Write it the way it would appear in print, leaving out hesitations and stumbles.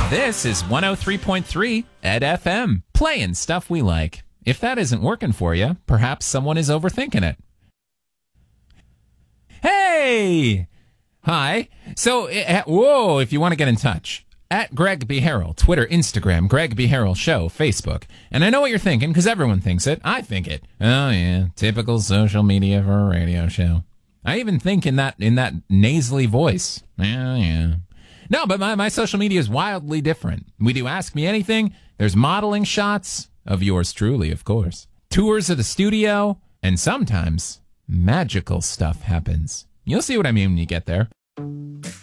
This is 103.3 Ed FM, playing stuff we like. If that isn't working for you, perhaps someone is overthinking it. Hey! Hi. So, if you want to get in touch, at Greg B. Harrell, Twitter, Instagram, Greg B. Harrell Show, Facebook. And I know what you're thinking, because everyone thinks it. I think it. Oh, yeah, typical social media for a radio show. I even think in that nasally voice. Yeah. No, but my social media is wildly different. We do Ask Me Anything. There's modeling shots of yours truly, of course. Tours of the studio. And sometimes magical stuff happens. You'll see what I mean when you get there.